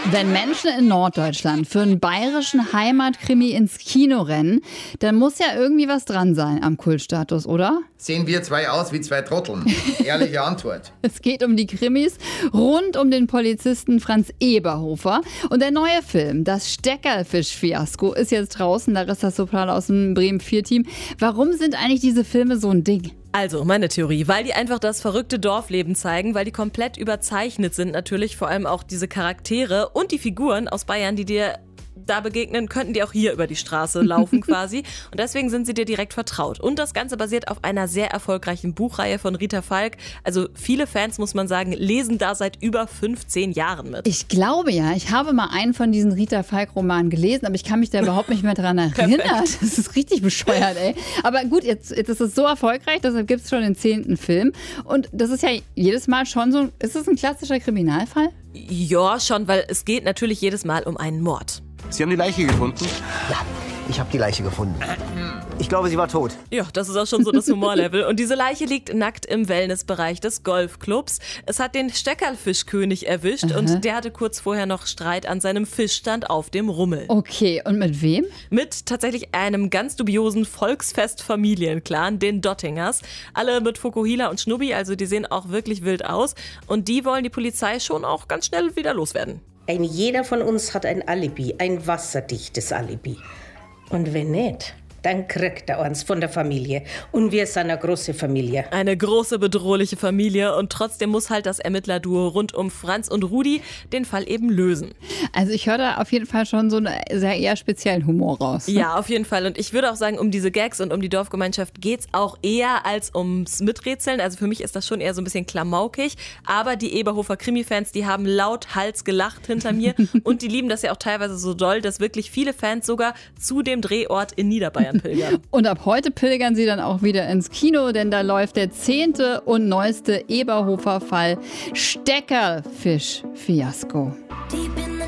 Wenn Menschen in Norddeutschland für einen bayerischen Heimatkrimi ins Kino rennen, dann muss ja irgendwie was dran sein am Kultstatus, oder? Sehen wir zwei aus wie zwei Trotteln? Ehrliche Antwort. Es geht um die Krimis rund um den Polizisten Franz Eberhofer. Und der neue Film, das Steckerlfisch-Fiasko, ist jetzt draußen. Larissa Sopran aus dem Bremen 4-Team. Warum sind eigentlich diese Filme so ein Ding? Also, meine Theorie, weil die einfach das verrückte Dorfleben zeigen, weil die komplett überzeichnet sind natürlich, vor allem auch diese Charaktere und die Figuren aus Bayern, die dir da begegnen, könnten die auch hier über die Straße laufen quasi. Und deswegen sind sie dir direkt vertraut. Und das Ganze basiert auf einer sehr erfolgreichen Buchreihe von Rita Falk. Also viele Fans, muss man sagen, lesen da seit über 15 Jahren mit. Ich glaube ja, ich habe mal einen von diesen Rita Falk-Romanen gelesen, aber ich kann mich da überhaupt nicht mehr dran erinnern. Das ist richtig bescheuert, ey. Aber gut, jetzt ist es so erfolgreich, deshalb gibt es schon den 10. Film. Und das ist ja jedes Mal schon so, ist es ein klassischer Kriminalfall? Ja, schon, weil es geht natürlich jedes Mal um einen Mord. Sie haben die Leiche gefunden? Ja, ich habe die Leiche gefunden. Ich glaube, sie war tot. Ja, das ist auch schon so das Humorlevel. Und diese Leiche liegt nackt im Wellnessbereich des Golfclubs. Es hat den Steckerlfischkönig erwischt und der hatte kurz vorher noch Streit an seinem Fischstand auf dem Rummel. Okay, und mit wem? Mit tatsächlich einem ganz dubiosen Volksfest-Familienclan, den Dottingers. Alle mit Fokuhila und Schnubbi, also die sehen auch wirklich wild aus. Und die wollen die Polizei schon auch ganz schnell wieder loswerden. Jeder von uns hat ein Alibi, ein wasserdichtes Alibi. Und wenn nicht, dann kriegt er uns von der Familie. Und wir sind eine große Familie. Eine große, bedrohliche Familie. Und trotzdem muss halt das Ermittlerduo rund um Franz und Rudi den Fall eben lösen. Also ich höre da auf jeden Fall schon so einen sehr eher speziellen Humor raus. Ja, auf jeden Fall. Und ich würde auch sagen, um diese Gags und um die Dorfgemeinschaft geht's auch eher als ums Miträtseln. Also für mich ist das schon eher so ein bisschen klamaukig. Aber die Eberhofer Krimi-Fans, die haben laut Hals gelacht hinter mir. Und die lieben das ja auch teilweise so doll, dass wirklich viele Fans sogar zu dem Drehort in Niederbayern pilgern. Und ab heute pilgern sie dann auch wieder ins Kino, denn da läuft der 10. und neueste Eberhofer-Fall Steckerlfisch-Fiasko. Die